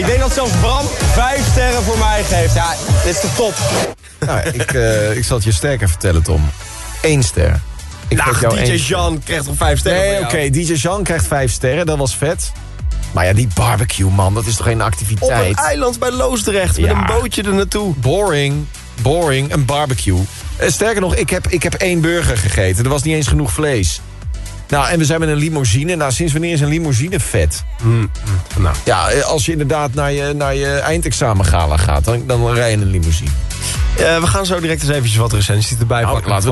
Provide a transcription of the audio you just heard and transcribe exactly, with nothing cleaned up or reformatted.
denk dat zelfs Bram vijf sterren voor mij geeft. Ja, dit is de top. Nou, ik, uh, ik zal het je sterker vertellen, Tom. Eén ster. Ik nou, jou D J één Jean krijgt toch vijf sterren? Nee, oké, okay, D J Jean krijgt vijf sterren, dat was vet. Maar ja, die barbecue, man, dat is toch geen activiteit? Op een eiland bij Loosdrecht, ja. met een bootje er naartoe. Boring, boring, een barbecue. Uh, sterker nog, ik heb, ik heb één burger gegeten. Er was niet eens genoeg vlees. Nou, en we zijn met een limousine. Nou, sinds wanneer is een limousine vet? Mm, mm, nou. Ja, als je inderdaad naar je, naar je eindexamengala gaat, dan, dan rij je een limousine. Uh, we gaan zo direct eens eventjes wat recensies erbij nou, pakken. laten we